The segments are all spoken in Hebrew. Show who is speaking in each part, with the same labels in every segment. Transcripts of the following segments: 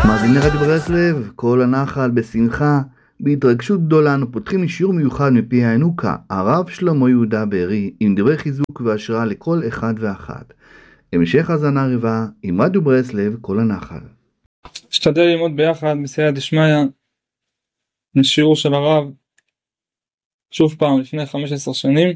Speaker 1: מאזיני רדיו ברסלב, כל הנחל בשמחה, בהתרגשות גדולה אנו פותחים שיעור מיוחד מפי הענוקה, הרב שלמה יהודה בארי, עם דברי חיזוק והשראה לכל אחד ואחת. המשך האזנה רבה עם רדיו ברסלב, כל הנחל.
Speaker 2: נשתדל ללמוד ביחד בסייעתא דשמיא משיעור של הרב, שוב פעם לפני 15 שנים,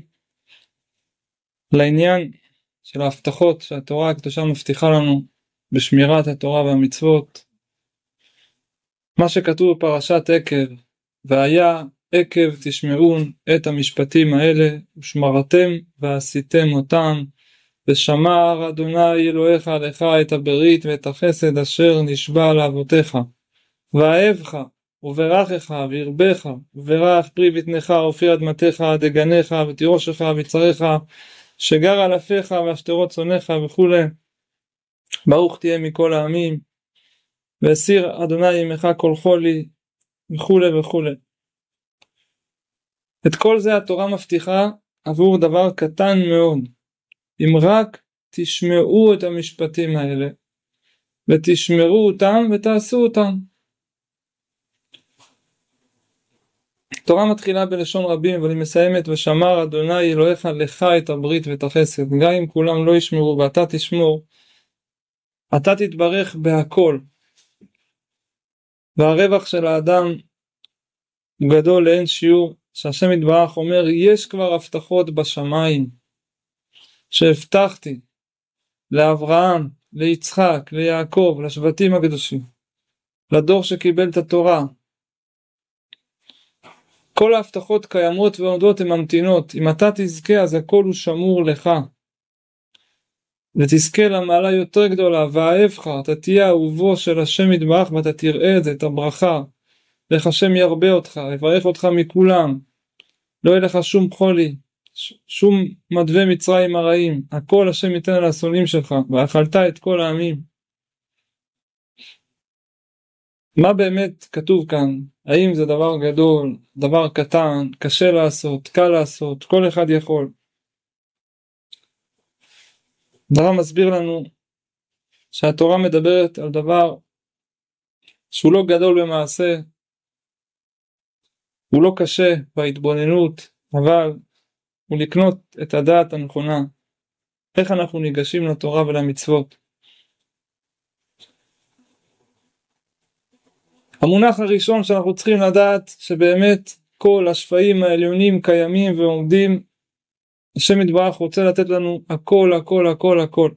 Speaker 2: לעניין של ההבטחות שהתורה הקדושה מבטיחה לנו בשמירת התורה והמצוות. מה שכתוב בפרשת עקב, והיה עקב תשמעון את המשפטים האלה ושמרתם ועשיתם אותם, ושמר אדוני אלוהיך לך את הברית ואת החסד אשר נשבע לאבותיך, ואהבך וברכך וירבך וברך פרי בטנך ופרי אדמתך דגניך ותירושך ויצריך שגר על אפיך והשתרות צונך וכו'. ברוך תהיה מכל העמים, והסיר אדוני עמך כל חולי וכו' וכו'. את כל זה התורה מבטיחה עבור דבר קטן מאוד. אם רק תשמעו את המשפטים האלה ותשמרו אותם ותעשו אותם. התורה מתחילה בלשון רבים, אבל היא מסיימת ושמר אדוני אלוהיך לך את הברית ואת החסד. גם אם כולם לא ישמרו ואתה תשמור, אתה תתברך בהכל. והרווח של האדם הוא גדול לאין שיעור, שהשם יתברך אומר, יש כבר הבטחות בשמיים שהבטחתי לאברהם, ליצחק, ליעקב, לשבטים הקדושים, לדור שקיבל את התורה. כל ההבטחות קיימות ועומדות, הן ממתינות. אם אתה תזכה אז הכל הוא שמור לך, ותזכה למעלה יותר גדולה. ואהבך, אתה תהיה אהובו של השם יתברך, ואתה תראה את זה, את הברכה. איך השם ירבה אותך, יברך אותך מכולם, לא יהיה לך שום חולי, שום מדווה מצרים הרעים. הכל השם ייתן על השונאים שלך, ואכלת את כל העמים. מה באמת כתוב כאן? האם זה דבר גדול, דבר קטן, קשה לעשות, קל לעשות, כל אחד יכול? הרב מסביר לנו שהתורה מדברת על דבר שהוא לא גדול במעשה, הוא לא קשה בהתבוננות, אבל הוא לקנות את הדעת הנכונה. איך אנחנו ניגשים לתורה ולמצוות? המונח הראשון שאנחנו צריכים לדעת, שבאמת כל השפעים העליונים קיימים ועומדים. השם יתברך רוצה לתת לנו הכל הכל הכל הכל,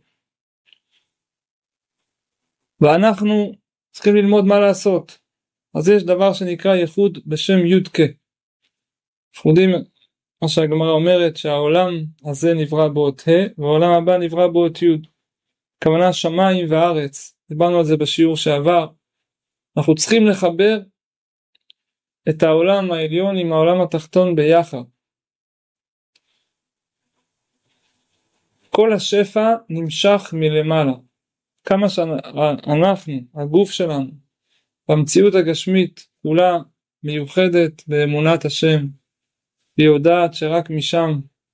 Speaker 2: ואנחנו צריכים ללמוד מה לעשות. אז יש דבר שנקרא ייחוד בשם יודקה. אנחנו יודעים מה שהגמרא אומרת, שהעולם הזה נברא באות ה' והעולם הבא נברא באות י', כוונה שמיים וארץ. דיברנו על זה בשיעור שעבר. אנחנו צריכים לחבר את העולם העליון עם העולם התחתון ביחד. כל השפע נמשך מלמעלה. כמה שאנחנו, הגוף שלנו, במציאות הגשמית, כולה מיוחדת באמונת השם, היא יודעת שרק משם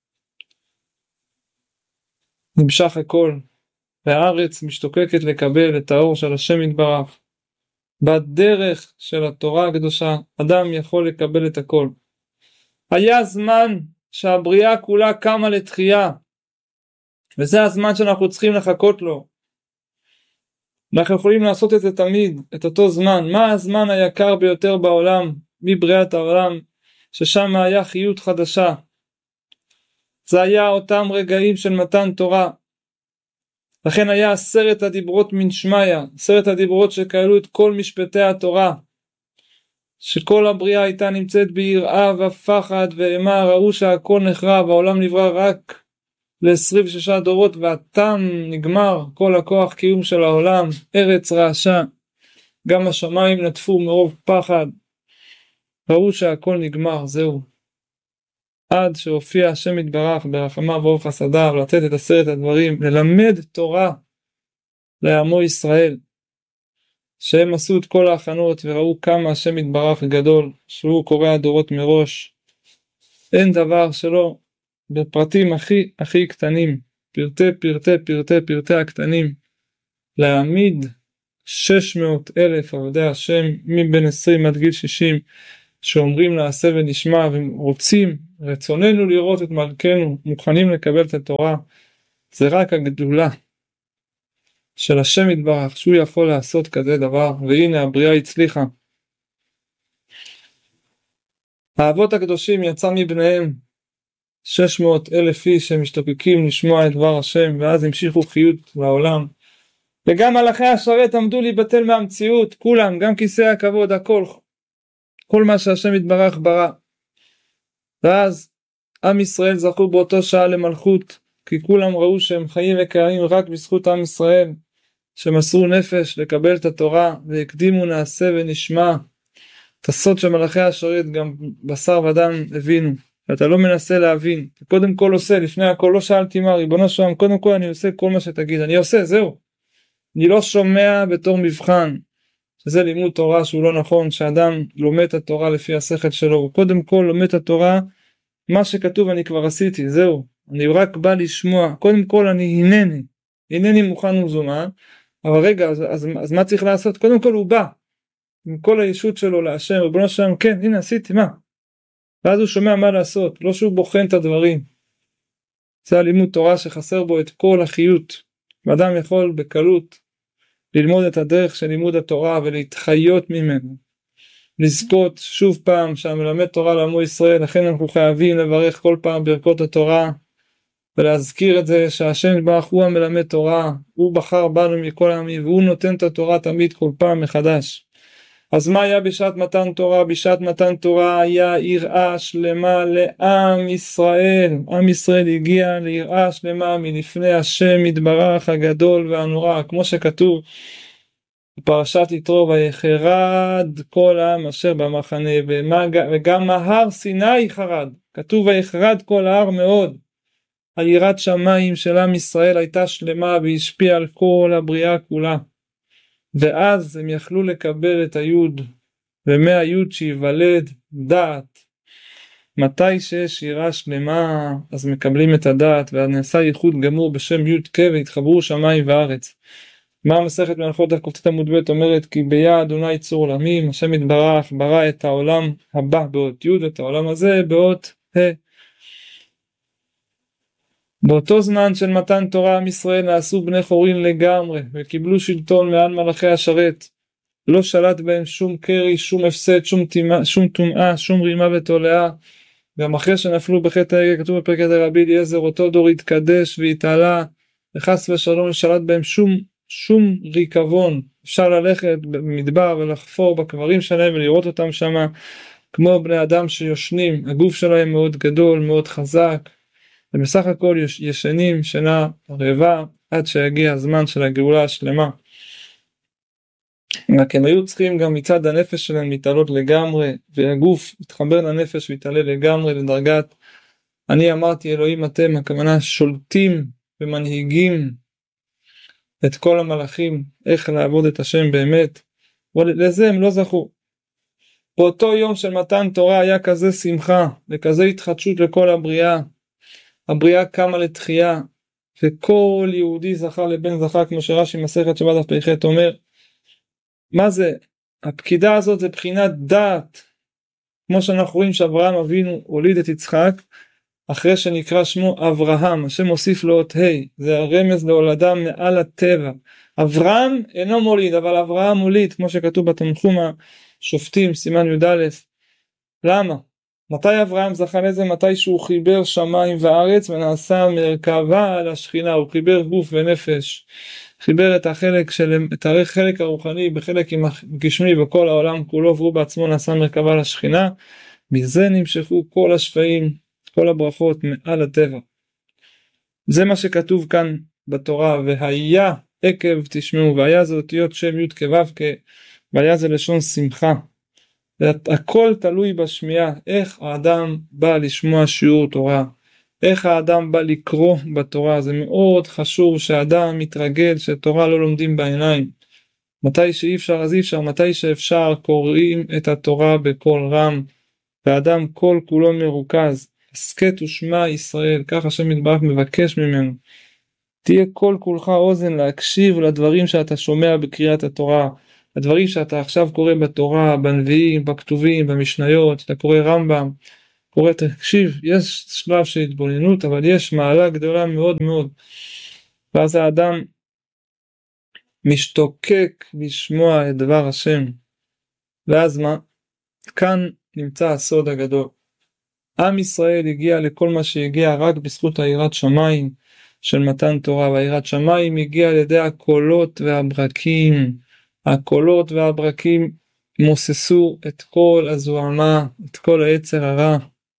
Speaker 2: נמשך הכל, והארץ משתוקקת לקבל את האור של השם יתברך. בדרך של התורה הקדושה, אדם יכול לקבל את הכל. היה זמן שהבריאה כולה קמה לתחייה, וזה הזמן שאנחנו צריכים לחכות לו. אנחנו יכולים לעשות את זה תמיד, את אותו זמן. מה הזמן היקר ביותר בעולם, מבריאת העולם, ששם היה חיות חדשה? זה היה אותם רגעים של מתן תורה. לכן היה 10 הדיברות מן שמיא, 10 הדיברות שכללו את כל משפטי התורה, שכל הבריאה הייתה נמצאת ביראה ופחד ואימה, ראו שהכל נחרב, העולם נברא רק ל26 דורות, והתם נגמר כל הכוח קיום של העולם, ארץ רעשה, גם השמיים נטפו מרוב פחד, ראו שהכל נגמר, זהו. עד שהופיע השם יתברך ברחמיו וברוב חסדיו לתת את 10 הדברים, ללמד תורה לעמו ישראל, שהם עשו את כל ההכנות וראו כמה השם יתברך גדול, שהוא קורא הדורות מראש. אין דבר שלא בפרטים הכי קטנים, פרטי הקטנים, להעמיד 600,000 עבדי השם מבין 20 עד גיל 60 שאומרים נעשה ונשמע ורוצים, רצוננו לראות את מלכנו, מוכנים לקבל את התורה. זה רק הגדולה של השם יתברך שהוא יכול לעשות כזה דבר, והנה הבריאה הצליחה. האבות הקדושים יצא מבניהם 600,000 איש שמשתוקקים לשמוע את דבר השם, ואז המשיכו חיות לעולם. וגם מלאכי השרת עמדו להיבטל מהמציאות, כולם, גם כיסא הכבוד, הכל, כל מה שהשם יתברך ברא. ואז עם ישראל זכו באותו שעה למלכות, כי כולם ראו שהם חיים וקיימים רק בזכות עם ישראל, שמסרו נפש לקבל את התורה, והקדימו נעשה ונשמע. את הסוד של מלאכי השרת גם בשר ודם הבינו. אתה לא מנסה להבין, אתה קודם כל עושה, לפני הכל לא שאלתי מה, ריבונו שלום, קודם כל אני עושה כל מה שתגיד, אני עושה, זהו. אני לא שומע בתור מבחן, שזה לימוד תורה שהוא לא נכון, שאדם לומד את התורה לפי השכל שלו, הוא קודם כל לומד את התורה, מה שכתוב אני כבר עשיתי, זהו. אני רק בא לשמוע, קודם כל אני הנני מוכן ומזומן, אבל רגע, אז מה צריך לעשות? קודם כל הוא בא, עם כל הישות שלו להשם, ריבונו שלום, כן, הנה עשיתי, מה? ואז הוא שומע מה לעשות, לא שהוא בוחן את הדברים. זה הלימוד תורה שחסר בו את כל החיות, ואדם יכול בקלות ללמוד את הדרך של לימוד התורה ולהתחיות ממנו, לזכות שוב פעם שהמלמד תורה לעמו ישראל. לכן אנחנו חייבים לברך כל פעם ברכות התורה, ולהזכיר את זה שהשם יתברך הוא המלמד תורה, הוא בחר בנו מכל העמים, והוא נותן את התורה תמיד כל פעם מחדש. אז מה היה בשעת מתן תורה? בשעת מתן תורה היה יראה שלמה לעם ישראל. עם ישראל הגיע ליראה שלמה מלפני השם יתברך הגדול והנורא, כמו שכתוב בפרשת יתרו, ויחרד כל העם אשר במחנה, וגם מהר סיני חרד. כתוב ויחרד כל ההר מאוד. היראת שמיים של עם ישראל הייתה שלמה והשפיעה על כל הבריאה כולה. ואז הם יכלו לקבל את היוד, ומהיוד שיוולד דעת. מתי שיש יראה שלמה, אז מקבלים את הדעת, ונעשה ייחוד גמור בשם י' כ' והתחברו שמיים וארץ. מה המסכת מלאכות הקופצת עמוד ב' אומרת? כי ביה אדוני צור עולמים, השם יתברך ברא את העולם הבא באות י', את העולם הזה באות ה'. באותו זמן של מתן תורה עם ישראל נעשו בני חורין לגמרי, וקיבלו שלטון מעל מלאכי השרת. לא שלט בהם שום קרי, שום הפסד, שום טומאה, שום רימה ותולעה. גם אחרי שנפלו בחטא העגל, כתוב בפרק רבי אליעזר, אותו דור התקדש והתעלה, וחס ושלום שלט בהם שום ריקבון. אפשר ללכת במדבר ולחפור בקברים שלהם ולראות אותם שם, כמו בני אדם שיושנים, הגוף שלהם מאוד גדול, מאוד חזק. ובסך הכל ישנים שינה רעבה עד שיגיע הזמן של הגאולה השלמה. רק הם היו צריכים גם מצד הנפש שלהם להתעלות לגמרי, והגוף יתחבר לנפש ויתעלה לגמרי לדרגת אני אמרתי אלוהים אתם, הכוונה שולטים ומנהיגים את כל המלאכים, איך לעבוד את השם באמת, ולזה הם לא זכו. באותו יום של מתן תורה היה כזה שמחה וכזה התחדשות לכל הבריאה. הבריאה קמה לתחייה, וכל יהודי זכה לבן זכה, כמו שרש"י מסכת שבת דף פ"ח אומר. מה זה? הפקידה הזאת זה בחינת דעת, כמו שאנחנו רואים שאברהם אבינו הוליד את יצחק, אחרי שנקרא שמו אברהם, השם מוסיף לו אות ה', זה הרמז להולדה מעל הטבע. אברהם אינו מוליד, אבל אברהם מוליד, כמו שכתוב בתנחום השופטים, סימן י"א. למה? מתי אברהם זכה לזה? מתי שהוא חיבר שמיים וארץ ונעשה מרכבה על השכינה, הוא חיבר גוף ונפש, חיבר את החלק הרוחני בחלק גשמי בכל העולם כולו, והוא בעצמו נעשה מרכבה על השכינה. מזה נמשכו כל השפעים, כל הברכות מעל הטבע. זה מה שכתוב כאן בתורה, והיה עקב תשמעו, והיה זה אותיות שם י' כ' ו' כ', והיה זה לשון שמחה. הכל תלוי בשמיעה, איך האדם בא לשמוע שיעור תורה, איך האדם בא לקרוא בתורה. זה מאוד חשוב שהאדם מתרגל שתורה לא לומדים בעיניים. מתי שאי אפשר אז אי אפשר, מתי שאפשר קוראים את התורה בקול רם, והאדם כל כולו מרוכז. הסכת ושמע ישראל, כך השם יתברך מבקש ממנו. תהיה כל כולך אוזן להקשיב לדברים שאתה שומע בקריאת התורה, הדברים שאתה עכשיו קורא בתורה, בנביאים, בכתובים, במשניות, אתה קורא רמב"ם, קורא, תקשיב, יש שלב של התבוננות, אבל יש מעלה גדולה מאוד מאוד, ואז האדם משתוקק לשמוע את דבר השם, ואז מה? כאן נמצא הסוד הגדול. עם ישראל הגיע לכל מה שהגיע רק בזכות היראת שמיים של מתן תורה, והיראת שמיים הגיע על ידי הקולות והברקים. הקולות והברקים מוססו את כל הזוהמה, את כל היצר הרע.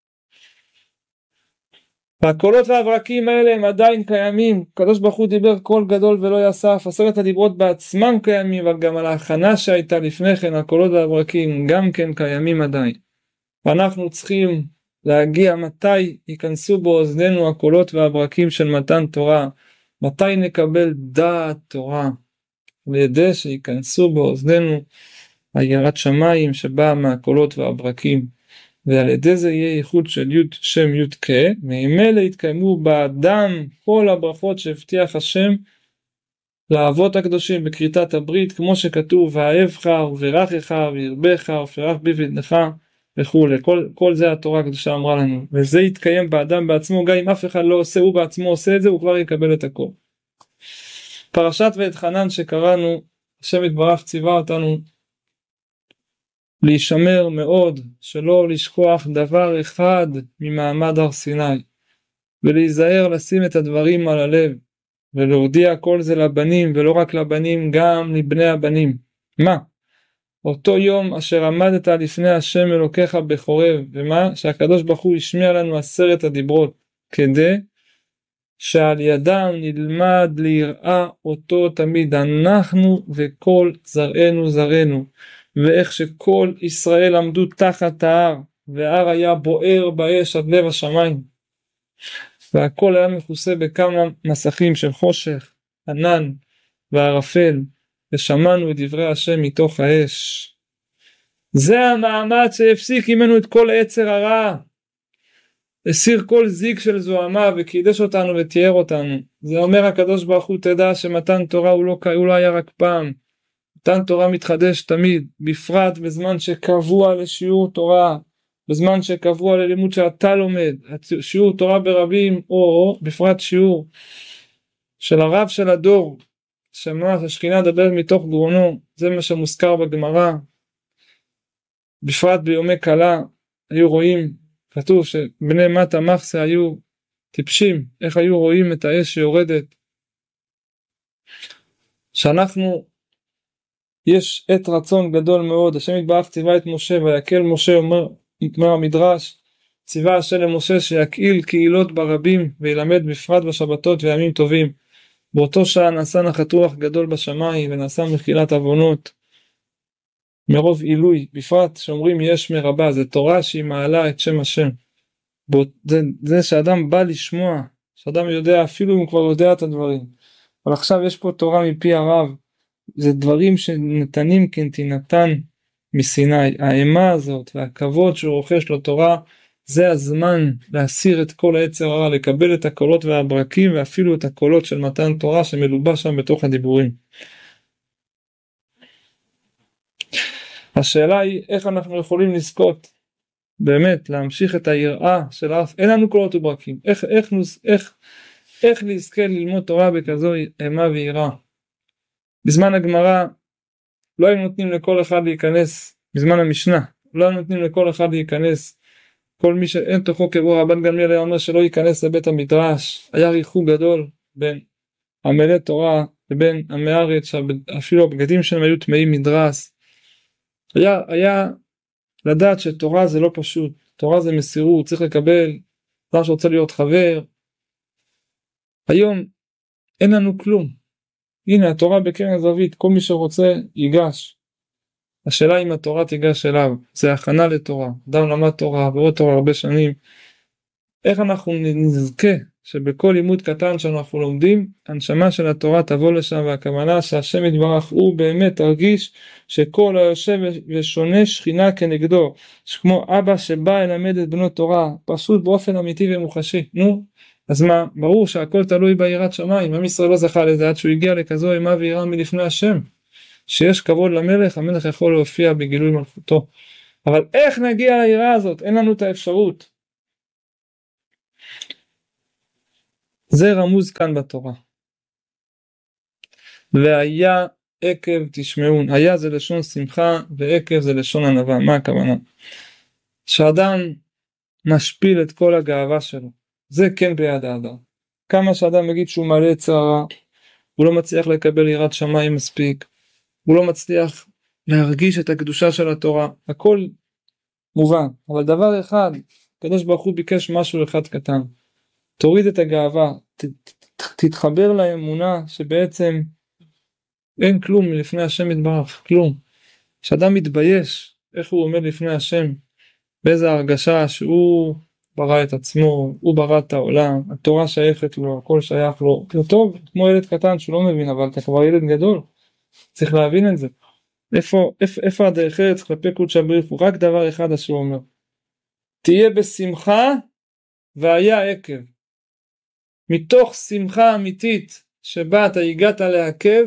Speaker 2: והקולות והברקים האלה הם עדיין קיימים. הקדוש ברוך הוא דיבר קול גדול ולא יסף. 10 הדיברות בעצמם קיימים, אבל גם על ההכנה שהייתה לפני כן, הקולות והברקים גם כן קיימים עדיין. ואנחנו צריכים להגיע מתי ייכנסו באוזנינו הקולות והברקים של מתן תורה, מתי נקבל דעת תורה, לידי שייכנסו באוזנינו היראת שמיים שבאה מהקולות והברקים, ועל ידי זה יהיה ייחוד של שם י' כ', ממילא יתקיימו באדם כל הברכות שהבטיח השם לאבות הקדושים בכריתת הברית, כמו שכתוב ואהבך וברכך וירבך ופרח בי בדנך וכו'. כל זה התורה הקדושה אמרה לנו, וזה יתקיים באדם בעצמו, גם אם אף אחד לא עושה, הוא בעצמו עושה את זה, הוא כבר יקבל את הכל. פרשת ואתחנן שקראנו, השם יתברך ציווה אותנו להישמר מאוד, שלא לשכוח דבר אחד ממעמד הר סיני, ולהיזהר לשים את הדברים על הלב, ולהודיע כל זה לבנים, ולא רק לבנים, גם לבני הבנים. מה? אותו יום אשר עמדת לפני השם אלוקיך בחורב, ומה? שהקדוש ברוך הוא ישמיע לנו 10 הדיברות, כדי שעל ידם נלמד ליראה אותו תמיד, אנחנו וכל זרענו, ואיך שכל ישראל עמדו תחת ההר, וההר היה בוער באש עד לב השמיים, והכל היה מכוסה בכמה מסכים של חושך, ענן וערפל, ושמענו את דברי השם מתוך האש. זה המאמץ שהפסיק ממנו את כל היצר הרע, הסיר כל זיק של זוהמה וקידש אותנו ותיאר אותנו. זה אומר הקדוש ברוך הוא, תדע שמתן תורה הוא לא היה רק פעם, מתן תורה מתחדש תמיד, בפרט בזמן שקבוע לשיעור תורה, בזמן שקבוע ללימוד שאתה לומד, שיעור תורה ברבים, או בפרט שיעור של הרב של הדור, שמע השכינה דבר מתוך גרונו, זה מה שמוזכר בגמרא. בפרט ביומי קלה היו רואים, כתוב שבני מטה מחסה היו טיפשים, איך היו רואים את האש שיורדת. שאנחנו, יש עת רצון גדול מאוד, השם יתברך ציווה את משה, ויקל משה, אומר המדרש, ציווה השם למשה שיקהיל קהילות ברבים, וילמד בפרט בשבתות וימים טובים. באותו שעה נעשה נחת רוח גדול בשמיים, ונעשה מחילת עוונות, מרוב עילוי, בפרט שאומרים יש מרבה, זה תורה שהיא מעלה את שם השם. זה שאדם בא לשמוע, שאדם יודע, אפילו אם כבר יודע את הדברים, אבל עכשיו יש פה תורה מפי הרב, זה דברים שנתנים כנתינתן מסיני. האימה הזאת והכבוד שהוא רוכש לתורה, זה הזמן להסיר את כל היצר הרע, לקבל את הקולות והברקים, ואפילו את הקולות של מתן תורה שמלובש שם בתוך הדיבורים. השאלה היא איך אנחנו יכולים לזכות באמת להמשיך את היראה של האף. אין לנו קולות וברקים, איך נזכה ללמוד תורה בכזו אימה ויראה. בזמן הגמרא לא היו נותנים לכל אחד להיכנס, בזמן המשנה לא היו נותנים לכל אחד להיכנס, כל מי שאין תוכו קבור, רבן גמליאל היה אומר שלא ייכנס לבית המדרש. היה ריחוק גדול בין עמלי תורה לבין עמי הארץ, אפילו הבגדים שלהם היו טמאים מדרס. היה לדעת שתורה זה לא פשוט, תורה זה מסירות, צריך לקבל, אדם שרוצה להיות חבר. היום אין לנו כלום, הנה התורה בקרן זווית, כל מי שרוצה ייגש. השאלה אם התורה תיגש אליו, זה הכנה לתורה, אדם למד תורה ועוד תורה הרבה שנים. איך אנחנו נזכה שבכל לימוד קטן שאנחנו לומדים, הנשמה של התורה תבוא לשם, והכוונה שהשם יתברך הוא באמת תרגיש שכל היושב ושונה שכינה כנגדו, שכמו אבא שבא ללמד את בנו תורה, פשוט באופן אמיתי ומוחשי. נו, אז מה, ברור שהכל תלוי ביראת שמיים. עם ישראל לא זכה לזה עד שהוא הגיע לכזו אימה ויראה מלפני השם, שיש כבוד למלך, המלך יכול להופיע בגילוי מלכותו. אבל איך נגיע ליראה הזאת? אין לנו את האפשרות. זה רמוז כאן בתורה. והיה עקב תשמעון. היה זה לשון שמחה ועקב זה לשון ענווה. מה הכוונה? שאדם משפיל את כל הגאווה שלו. זה כן ביד האדם. כמה שאדם מגיד שהוא מלא צערה, הוא לא מצליח לקבל יראת שמיים מספיק, הוא לא מצליח להרגיש את הקדושה של התורה, הכל מובן. אבל דבר אחד, הקדוש ברוך הוא ביקש משהו אחד קטן, תוריד את הגאווה, תתחבר לאמונה שבעצם אין כלום מלפני השם יתברך, כלום. שאדם מתבייש איך הוא עומד לפני השם, באיזה הרגשה שהוא ברא את עצמו, הוא ברא את העולם, התורה שייכת לו, הכל שייך לו. זה טוב, כמו ילד קטן שהוא לא מבין, אבל אתה כבר ילד גדול, צריך להבין את זה. איפה הדרך ארץ כלפי קודש הבריך הוא? רק דבר אחד שהוא אומר, תהיה בשמחה והיה עקב. מתוך שמחה אמיתית שבה אתה הגעת לעקב,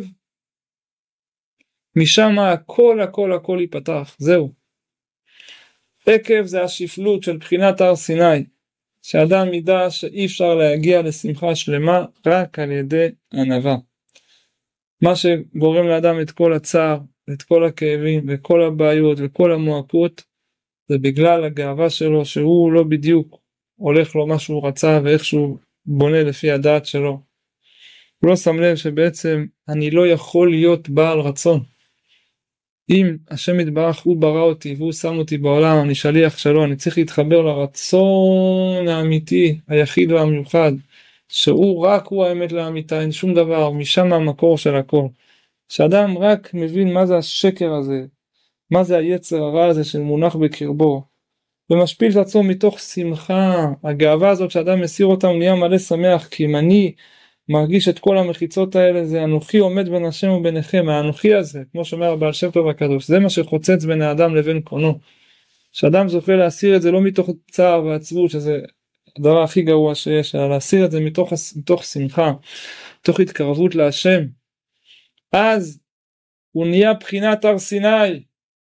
Speaker 2: משם הכל ייפתח, זהו. עקב זה השפלות של בחינת הר סיני, שאדם ידע שאי אפשר להגיע לשמחה שלמה רק על ידי ענווה. מה שגורם לאדם את כל הצער, את כל הכאבים וכל הבעיות וכל המועקות, זה בגלל הגאווה שלו, שהוא לא בדיוק הולך לו מה שהוא רצה ואיך שהוא בונה לפי הדעת שלו. הוא לא שם לב שבעצם אני לא יכול להיות בעל רצון. אם השם יתברך הוא ברא אותי והוא שם אותי בעולם, אני שליח שלו, אני צריך להתחבר לרצון האמיתי, היחיד והמיוחד, שהוא רק הוא האמת לאמיתה, אין שום דבר, משם המקור של הכל. שאדם רק מבין מה זה השקר הזה, מה זה היצר הרע הזה שמונח בקרבו, ומשפיל את עצמו מתוך שמחה, הגאווה הזאת שאדם מסיר אותה הוא נהיה מלא שמח, כי אם אני מרגיש את כל המחיצות האלה, זה אנוכי עומד בין השם וביניכם, האנוכי הזה, כמו שאומר הבעל שם טוב הקדוש, זה מה שחוצץ בין האדם לבין קונו. שאדם זוכה להסיר את זה לא מתוך צער ועצבות, שזה הדבר הכי גרוע שיש, אלא להסיר את זה מתוך שמחה, מתוך התקרבות להשם. אז הוא נהיה בחינת הר סיני,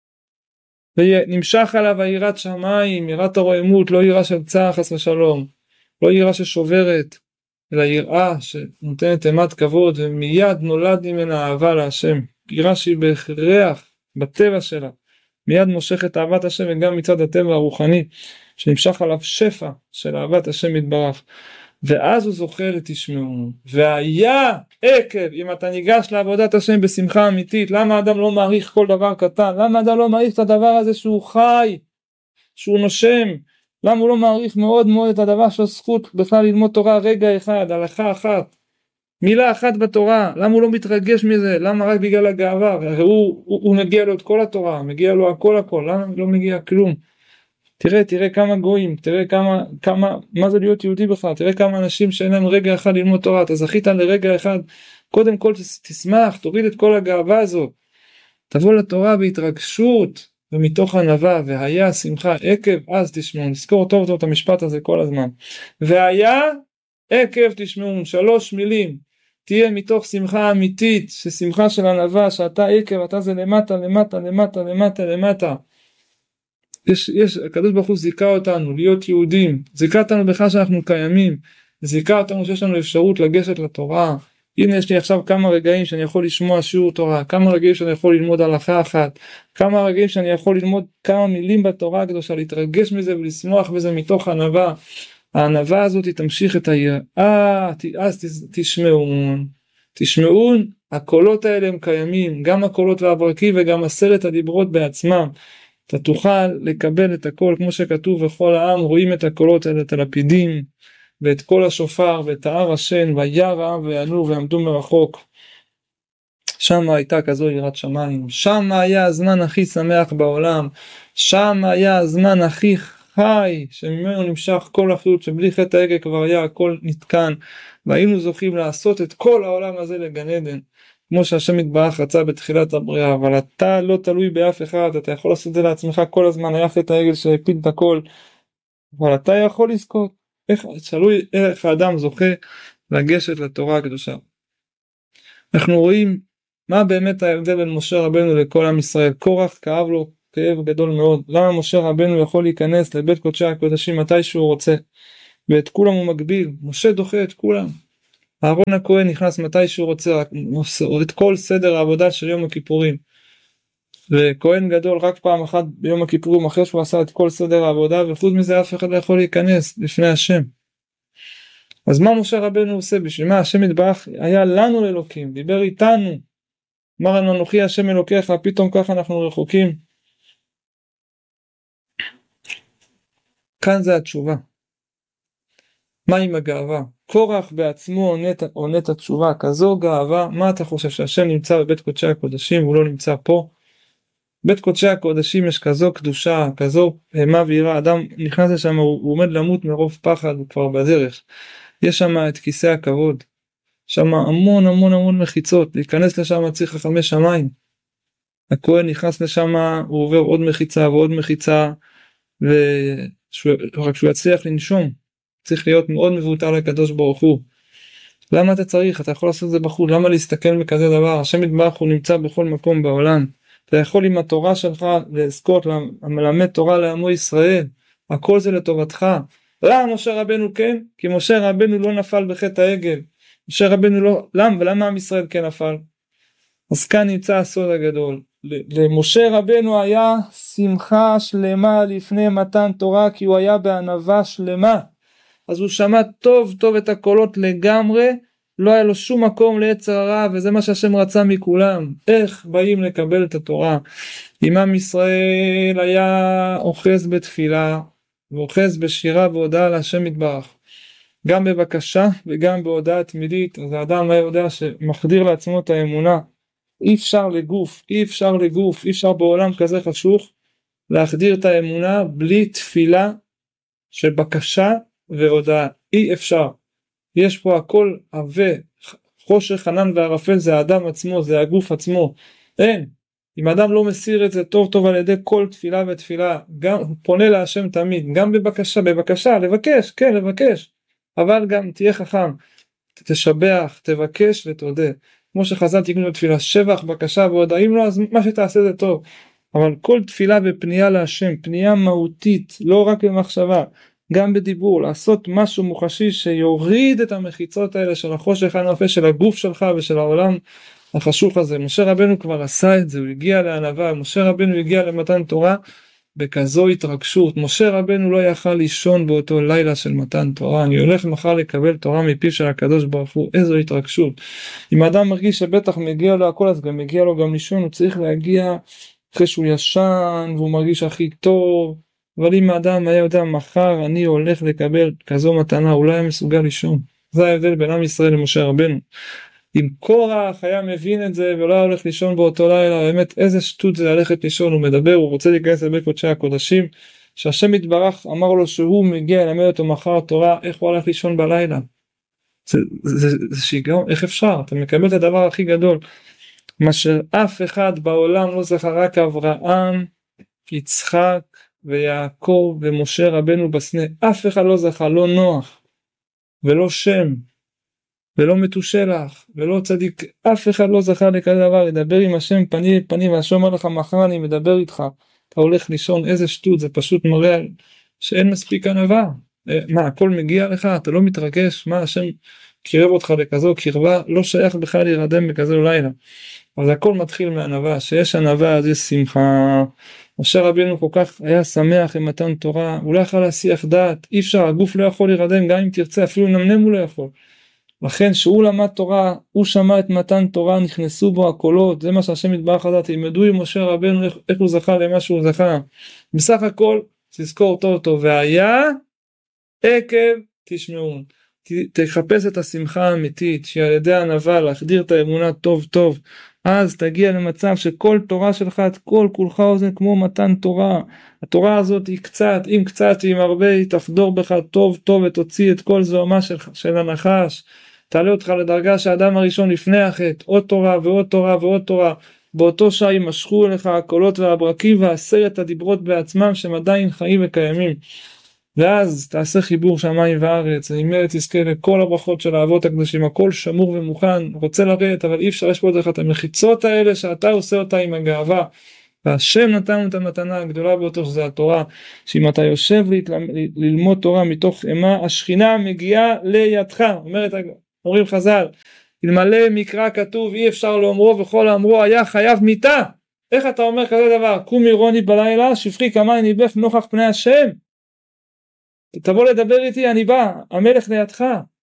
Speaker 2: ונמשך עליו היראת שמיים, יראת הרועמות, לא יראה של צער חס ושלום, לא יראה ששוברת, אלא יראה שנותנת אימת כבוד, ומיד נולד ממנה אהבה להשם, יראה שהיא בהכרח בטבע שלה, מיד מושכת אהבת השם, וגם מצד הטבע הרוחני, שנמשך עליו שפע של אהבת השם יתברך, ואז הוא זוכה לתשמעון. והיה עקב, אם אתה ניגש לעבודת השם בשמחה אמיתית, למה אדם לא מעריך כל דבר קטן? למה אדם לא מעריך את הדבר הזה שהוא חי, שהוא נושם? למה הוא לא מעריך מאוד מאוד את הדבר של זכות בכלל ללמוד תורה רגע אחד, הלכה אחת, מילה אחת בתורה? למה הוא לא מתרגש מזה? למה רק בגלל הגאווה? הוא מגיע לו את כל התורה, מגיע לו הכל, למה לא מגיע כלום? תראה כמה גויים, תראה כמה, מה זה להיות יהודי בכלל, תראה כמה אנשים שאין להם רגע אחד ללמוד תורה, אתה זכית לרגע אחד, קודם כל תשמח, תוריד את כל הגאווה הזאת, תבוא לתורה בהתרגשות ומתוך ענווה, והיה שמחה עקב אז תשמעון, נזכור טוב טוב את המשפט הזה כל הזמן, והיה עקב תשמעון, 3 מילים, תהיה מתוך שמחה אמיתית, ששמחה של ענווה, שאתה עקב, אתה זה למטה למטה למטה למטה למטה, הקדוש ברוך הוא זיכה אותנו להיות יהודים, זיכה אותנו בכך שאנחנו קיימים, זיכה אותנו שיש לנו אפשרות לגשת לתורה. הנה יש לי עכשיו כמה רגעים שאני יכול לשמוע שיעור תורה, כמה רגעים שאני יכול ללמוד הלכה אחת, כמה רגעים שאני יכול ללמוד כמה מילים בתורה הקדושה, להתרגש מזה ולשמוח בזה מתוך ענווה. הענווה הזאת תמשיך את היראה, אז תשמעון, הקולות האלה הם קיימים, גם הקולות והברקים וגם 10 הדיברות בעצמם. אתה תוכל לקבל את הכל, כמו שכתוב, וכל העם רואים את הקולות האלה, את הלפידים, ואת כל השופר, ואת ההר השן, וירא העם ויענו ועמדו מרחוק. שם הייתה כזו יראת שמיים, שם היה הזמן הכי שמח בעולם, שם היה הזמן הכי חי, שממנו נמשך כל החיות, שבלי חטא העגל כבר היה הכל נתקן, והיינו זוכים לעשות את כל העולם הזה לגן עדן. כמו שהשם יתברך רצה בתחילת הבריאה, אבל אתה לא תלוי באף אחד, אתה יכול לעשות את זה לעצמך כל הזמן, היה חטא העגל שהפיל את הכל, אבל אתה יכול לזכות, תלוי איך האדם זוכה לגשת לתורה הקדושה. אנחנו רואים מה באמת ההבדל בין משה רבנו לכל עם ישראל. קורח כאב לו כאב גדול מאוד. למה משה רבנו יכול להיכנס לבית קודשי הקודשים מתי שהוא רוצה, ואת כולם הוא מגביל? משה דוחה את כולם. אהרון הכהן נכנס מתי שהוא רוצה, את כל סדר העבודה של יום הכיפורים. וכהן גדול רק פעם אחת ביום הכיפורים, אחרי שהוא עשה את כל סדר העבודה, וחוץ מזה אף אחד לא יכול להיכנס לפני השם. אז מה משה רבנו עושה? בשביל מה? השם יתברך היה לנו לאלוקים, דיבר איתנו, אמר לנו אנוכי השם אלוקיך, פתאום ככה אנחנו רחוקים. כאן זה התשובה. מה עם הגאווה? קורח בעצמו עונה את התשובה, כזו גאווה. מה אתה חושב, שהשם נמצא בבית קודשי הקודשים והוא לא נמצא פה? בית קודשי הקודשים יש כזו קדושה, כזו מה ויראה, אדם נכנס לשם, הוא עומד למות מרוב פחד, הוא כבר בדרך. יש שם את כיסא הכבוד, שם המון המון המון מחיצות, להיכנס לשם צריך חכמי שמיים. הכהן נכנס לשם, הוא עובר עוד מחיצה ועוד מחיצה, ורק שהוא יצליח לנשום, צריך להיות מאוד מבוטל לקדוש ברוך הוא. למה אתה צריך? אתה יכול לעשות את זה בחוץ, למה להסתכל בכזה דבר? השם יתברך הוא נמצא בכל מקום בעולם. אתה יכול עם התורה שלך לזכות למלמד תורה לעמו ישראל, הכל זה לטובתך. למה משה רבנו כן? כי משה רבנו לא נפל בחטא העגל. משה רבנו לא, ולמה עם ישראל כן נפל? אז כאן נמצא הסוד הגדול. למשה רבנו היה שמחה שלמה לפני מתן תורה, כי הוא היה בענווה שלמה. אז הוא שמע טוב טוב את הקולות לגמרי, לא היה לו שום מקום ליצר הרע, וזה מה שהשם רצה מכולם. איך באים לקבל את התורה? אם עם ישראל היה אוחז בתפילה, ואוחז בשירה והודעה להשם יתברך, גם בבקשה וגם בהודעה תמידית, אז האדם היה יודע שמחדיר לעצמו את האמונה. אי אפשר לגוף, בעולם כזה חשוך להחדיר את האמונה בלי תפילה של בקשה והודעה. אי אפשר. יש פה הכל עבה, חושך, ענן וערפל, זה האדם עצמו, זה הגוף עצמו. אין. אם האדם לא מסיר את זה טוב טוב על ידי כל תפילה ותפילה, גם פונה להשם תמיד, גם בבקשה, לבקש, אבל גם תהיה חכם, תשבח, תבקש ותודה. כמו שחז"ל תיקנו בתפילה, שבח, בקשה והודעה, אם לא, אז מה שתעשה זה טוב. אבל כל תפילה ופנייה להשם, פנייה מהותית, לא רק במחשבה, גם בדיבור, לעשות משהו מוחשי שיוריד את המחיצות האלה של החושך הנופל של הגוף שלך ושל העולם החשוך הזה. משה רבנו כבר עשה את זה, הוא הגיע לענווה, משה רבנו הגיע למתן תורה בכזו התרגשות. משה רבנו לא יכל לישון באותו לילה של מתן תורה, אני הולך מחר לקבל תורה מפיו של הקדוש ברוך הוא. איזו התרגשות. אם האדם מרגיש שבטח מגיע לו הכל, אז גם מגיע לו גם לישון, הוא צריך להגיע אחרי שהוא ישן והוא מרגיש הכי טוב. אבל אם האדם היה יודע מחר אני הולך לקבל כזו מתנה, הוא לא היה מסוגל לישון. זה ההבדל בין עם ישראל למשה רבנו. אם קורח היה מבין את זה ולא היה הולך לישון באותו לילה, באמת איזה שטות זה ללכת לישון. הוא מדבר, הוא רוצה להיכנס לבית קודשי הקודשים, שהשם יתברך אמר לו שהוא מגיע ללמד אותו מחר תורה, איך הוא הולך לישון בלילה? זה שיגעון, איך אפשר? אתה מקבל את הדבר הכי גדול, מה שאף אחד בעולם לא זכר, רק אברהם, יצחק ויעקב ומשה רבנו בסנה, אף אחד לא זכה, לא נוח ולא שם ולא מתושלח ולא צדיק, אף אחד לא זכה לכזה דבר, לדבר עם השם פנים לפנים, והשם אומר לך מחר אני מדבר איתך, אתה הולך לישון. איזה שטות, זה פשוט מראה שאין מספיק ענווה. מה, הכל מגיע לך, אתה לא מתרגש? מה, השם קירב אותך לכזו קרבה, לא שייך בכלל להירדם בכזה לילה. אז הכל מתחיל מענווה, שיש ענווה אז יש שמחה. משה רבינו כל כך היה שמח עם מתן תורה, הוא לא יכול להסיח דעת, אי אפשר, הגוף לא יכול להירדם, גם אם תרצה, אפילו נמנם הוא לא יכול. לכן שהוא למד תורה, הוא שמע את מתן תורה, נכנסו בו הקולות, זה מה שהשם יתברך לדעת, ילמדו עם משה רבינו איך הוא זכה למה שהוא זכה. בסך הכל, תזכור טוב טוב, והיה עקב תשמעון. תחפש את השמחה האמיתית, שעל ידי ענווה להחדיר את האמונה טוב טוב, אז תגיע למצב שכל תורה שלך, את כל כולך אוזן כמו מתן תורה. התורה הזאת היא קצת, אם קצת, אם הרבה, היא תחדור בך טוב טוב ותוציא את כל זוהמה של הנחש. תעלה אותך לדרגה שהאדם הראשון לפני החטא, עוד תורה ועוד תורה ועוד תורה. באותו שעה יימשכו אליך הקולות והברקים ועשרת הדיברות בעצמם שהם עדיין חיים וקיימים. ואז תעשה חיבור שמיים וארץ, ממילא תזכה לכל הברכות של האבות הקדושים, הכל שמור ומוכן, רוצה לרדת, אבל אי אפשר, יש פה דרך את המחיצות האלה שאתה עושה אותה עם הגאווה, והשם נתן לנו את המתנה הגדולה ביותר שזה התורה, שאם אתה יושב ללמוד תורה מתוך אימה, השכינה מגיעה לידך, אומרים חז"ל, אלמלא מקרא כתוב אי אפשר לאומרו וכל האמרו היה חייב מיתה. איך אתה אומר כזה דבר? קומי רוני בלילה, שפכי כמים ניבך נוכח פני השם. תבוא לדבר איתי, אני בא, המלך לידך.